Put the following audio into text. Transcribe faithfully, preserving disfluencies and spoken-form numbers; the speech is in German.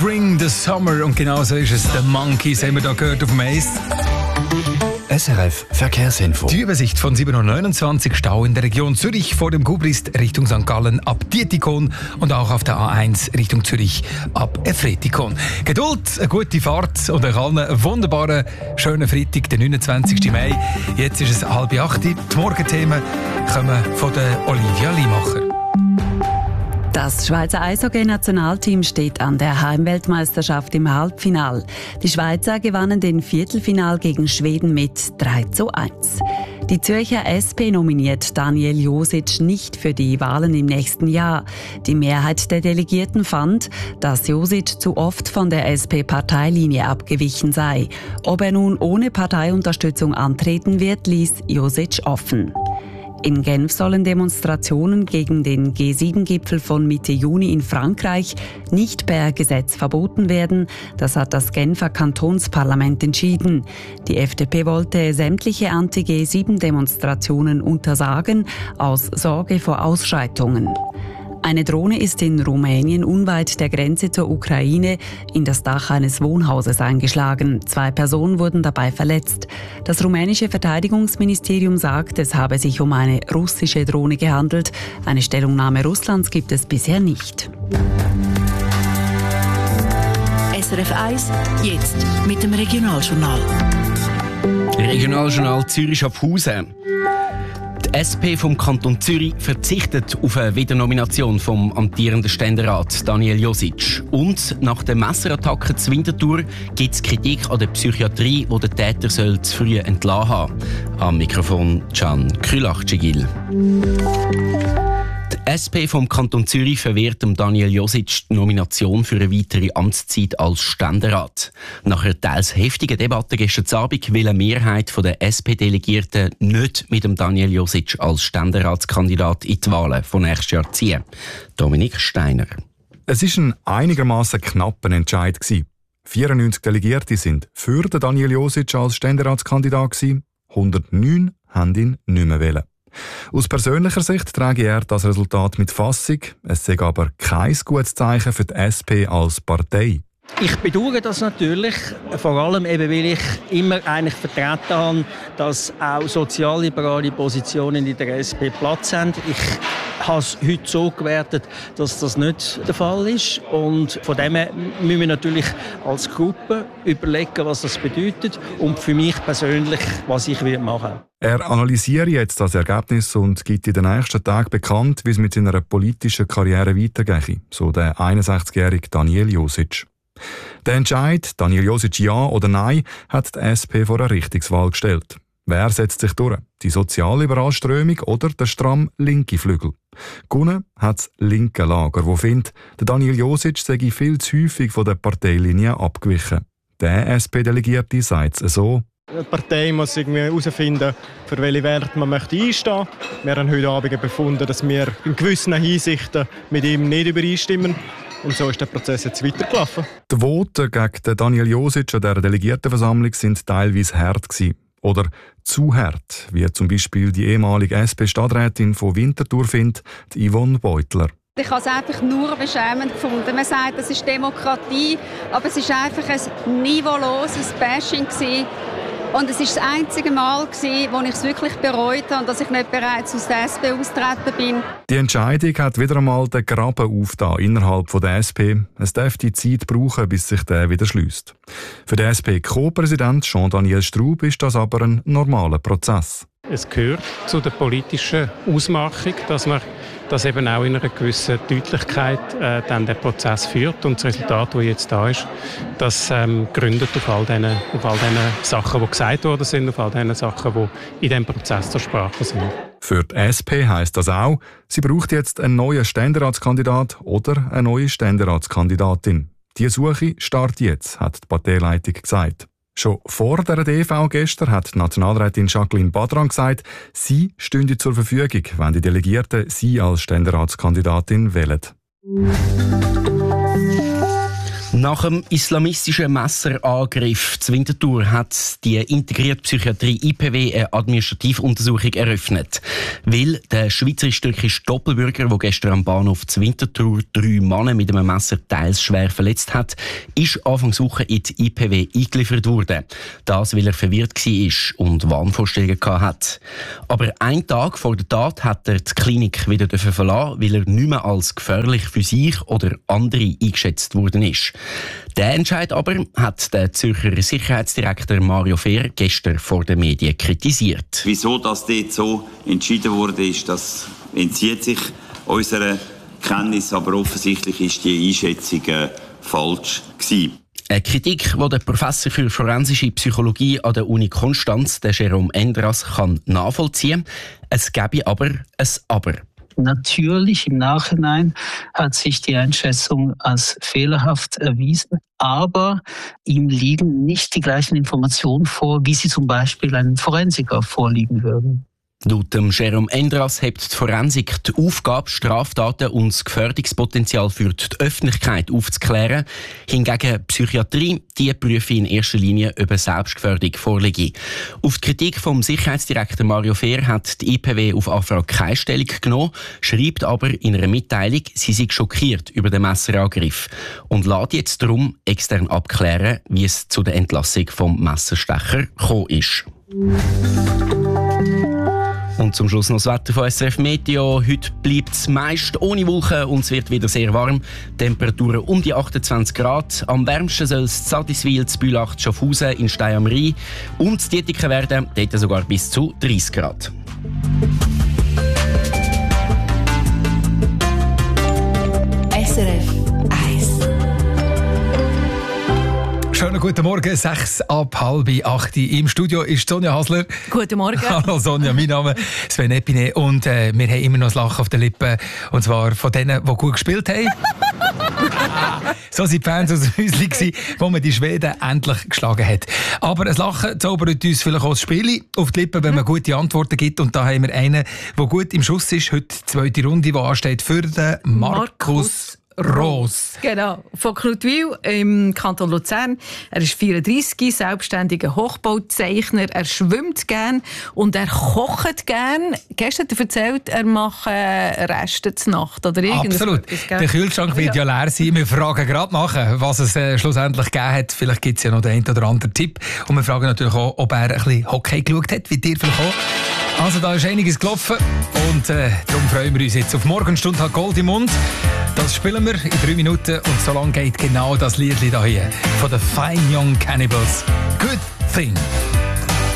Bring the Summer. Und genau so ist es. The Monkeys haben wir da gehört auf dem Ace. S R F Verkehrsinfo. Die Übersicht von sieben Uhr neunundzwanzig, Stau in der Region Zürich vor dem Gubrist Richtung Sankt Gallen ab Dietikon und auch auf der A eins Richtung Zürich ab Efretikon. Geduld, eine gute Fahrt und euch allen einen wunderbaren, schönen Freitag, den neunundzwanzigsten Mai. Jetzt ist es halb acht. Die Morgenthemen kommen von der Olivia Limacher. Das Schweizer Eishockey-Nationalteam steht an der Heimweltmeisterschaft im Halbfinal. Die Schweizer gewannen den Viertelfinal gegen Schweden mit drei zu eins. Die Zürcher S P nominiert Daniel Josic nicht für die Wahlen im nächsten Jahr. Die Mehrheit der Delegierten fand, dass Josic zu oft von der S P-Parteilinie abgewichen sei. Ob er nun ohne Parteiunterstützung antreten wird, ließ Josic offen. In Genf sollen Demonstrationen gegen den G sieben Gipfel von Mitte Juni in Frankreich nicht per Gesetz verboten werden. Das hat das Genfer Kantonsparlament entschieden. Die F D P wollte sämtliche Anti-G sieben Demonstrationen untersagen, aus Sorge vor Ausschreitungen. Eine Drohne ist in Rumänien unweit der Grenze zur Ukraine in das Dach eines Wohnhauses eingeschlagen. Zwei Personen wurden dabei verletzt. Das rumänische Verteidigungsministerium sagt, es habe sich um eine russische Drohne gehandelt. Eine Stellungnahme Russlands gibt es bisher nicht. S R F eins, jetzt mit dem Regionaljournal. Regionaljournal Zürich-Schaffhausen. Die S P vom Kanton Zürich verzichtet auf eine Wiedernomination vom amtierenden Ständerat Daniel Josic. Und nach der Messerattacke zu Winterthur gibt es Kritik an der Psychiatrie, die der Täter soll zu früh entlassen haben. Am Mikrofon Can Krülach-Cigil. Die S P vom Kanton Zürich verwehrt dem Daniel Josic die Nomination für eine weitere Amtszeit als Ständerat. Nach einer teils heftigen Debatte gestern Abend will eine Mehrheit der S P-Delegierten nicht mit dem Daniel Josic als Ständeratskandidat in die Wahlen von nächstes Jahr ziehen. Dominik Steiner. Es war ein einigermaßen knapper Entscheid. vierundneunzig Delegierte sind für den Daniel Josic als Ständeratskandidat, hundertneun haben ihn nicht mehr wählen. Aus persönlicher Sicht trage er das Resultat mit Fassung. Es sei aber kein gutes Zeichen für die S P als Partei. Ich bedauere das natürlich, vor allem eben, weil ich immer eigentlich vertreten habe, dass auch sozialliberale Positionen in der S P Platz haben. Ich habe es heute so gewertet, dass das nicht der Fall ist. Und von dem her müssen wir natürlich als Gruppe überlegen, was das bedeutet und für mich persönlich, was ich machen werde. Er analysiert jetzt das Ergebnis und gibt in den nächsten Tagen bekannt, wie es mit seiner politischen Karriere weitergeht, so der einundsechzigjährige Daniel Josic. Der Entscheid, Daniel Josic ja oder nein, hat die S P vor eine Richtungswahl gestellt. Wer setzt sich durch? Die sozialliberale Strömung oder der stramm linke Flügel? Gewonnen hat das linke Lager, das findet, der Daniel Josic sei viel zu häufig von der Parteilinie abgewichen. Der S P-Delegierte sagt es so: Die Partei muss irgendwie herausfinden, für welche Werte man möchte einstehen. Wir haben heute Abend befunden, dass wir in gewissen Hinsichten mit ihm nicht übereinstimmen. Und so ist der Prozess jetzt weitergelaufen. Die Voten gegen Daniel Josic an der Delegiertenversammlung sind teilweise hart gewesen. Oder zu hart, wie zum Beispiel die ehemalige S P-Stadträtin von Winterthur findet, die Yvonne Beutler. Ich habe es einfach nur beschämend gefunden. Man sagt, das ist Demokratie, aber es war einfach ein niveauloses Bashing gewesen. Und es war das einzige Mal, wo ich es wirklich bereut habe, dass ich nicht bereits aus der S P austreten bin. Die Entscheidung hat wieder einmal den Graben aufgetan innerhalb der S P. Es dürfte Zeit brauchen, bis sich der wieder schliesst. Für den S P-Co-Präsident Jean-Daniel Straub ist das aber ein normaler Prozess. Es gehört zu der politischen Ausmachung, dass man das eben auch in einer gewissen Deutlichkeit äh, dann den Prozess führt. Und das Resultat, das jetzt da ist, das ähm, gründet auf all diesen auf all diesen Sachen, die gesagt worden sind, auf all diesen Sachen, die in diesem Prozess zur Sprache sind. Für die S P heisst das auch, sie braucht jetzt einen neuen Ständeratskandidat oder eine neue Ständeratskandidatin. Die Suche startet jetzt, hat die Parteileitung gesagt. Schon vor der D V gestern hat die Nationalrätin Jacqueline Badran gesagt, sie stünde zur Verfügung, wenn die Delegierten sie als Ständeratskandidatin wählen. Nach dem islamistischen Messerangriff zu Winterthur hat die integrierte Psychiatrie I P W eine Administrativuntersuchung eröffnet. Weil der schweizerisch-türkische Doppelbürger, der gestern am Bahnhof zu Winterthur drei Männer mit einem Messer teils schwer verletzt hat, ist Anfang Woche in die I P W eingeliefert worden. Das, weil er verwirrt war und Wahnvorstellungen hatte. Aber einen Tag vor der Tat hat er die Klinik wieder verlassen, weil er nicht mehr als gefährlich für sich oder andere eingeschätzt worden ist. Der Entscheid aber hat der Zürcher Sicherheitsdirektor Mario Fehr gestern vor den Medien kritisiert. Wieso das dort so entschieden wurde, ist, das entzieht sich unserer Kenntnis, aber offensichtlich ist die Einschätzung äh, falsch gewesen. Eine Kritik, die der Professor für forensische Psychologie an der Uni Konstanz, der Jerome Endras, kann nachvollziehen. Es gäbe aber ein Aber. Natürlich, im Nachhinein hat sich die Einschätzung als fehlerhaft erwiesen, aber ihm liegen nicht die gleichen Informationen vor, wie sie zum Beispiel einem Forensiker vorliegen würden. Laut dem Jerome Endras hebt die Forensik die Aufgabe, Straftaten und das Gefährdungspotenzial für die Öffentlichkeit aufzuklären. Hingegen die Psychiatrie, die prüfe in erster Linie, ob eine Selbstgefährdung vorliege. Auf die Kritik vom Sicherheitsdirektor Mario Fehr hat die I P W auf Anfrage keine Stellung genommen, schreibt aber in einer Mitteilung, sie sei schockiert über den Messerangriff und lässt jetzt darum extern abklären, wie es zu der Entlassung vom Messerstecher gekommen ist. Und zum Schluss noch das Wetter von S R F Meteo. Heute bleibt es meist ohne Wolken und es wird wieder sehr warm. Temperaturen um die achtundzwanzig Grad. Am wärmsten soll es Zadiswil, Bülach, Schaffhausen in Stein am Rhein und Dietiken werden, dort sogar bis zu dreißig Grad. S R F eins. Schönen guten Morgen, sechs ab halb acht. Im Studio ist Sonja Hasler. Guten Morgen. Hallo Sonja, mein Name ist Sven Epine und äh, wir haben immer noch das Lachen auf den Lippen. Und zwar von denen, die gut gespielt haben. So waren die Fans aus dem Häuschen, wo man die Schweden endlich geschlagen hat. Aber ein Lachen zaubert uns vielleicht auch das Spiel auf die Lippen, wenn man gute Antworten gibt. Und da haben wir einen, der gut im Schuss ist. Heute die zweite Runde, die ansteht für den Markus, Markus Roos. Genau, von Knutwil im Kanton Luzern. Er ist vierunddreissig, selbstständiger Hochbauzeichner. Er schwimmt gern und er kocht gern. Gestern hat er erzählt, er macht äh, Reste zur Nacht. Oder absolut. Der Kühlschrank wird ja leer sein. Wir fragen gerade nach, was es äh, schlussendlich gegeben hat. Vielleicht gibt es ja noch den einen oder anderen Tipp. Und wir fragen natürlich auch, ob er ein bisschen Hockey geschaut hat, wie dir vielleicht auch. Also da ist einiges gelaufen und äh, darum freuen wir uns jetzt auf Morgenstunde hat Gold im Mund. Das spielen wir in drei Minuten und so lange geht genau das Liedli da hier von den Fine Young Cannibals. Good Thing.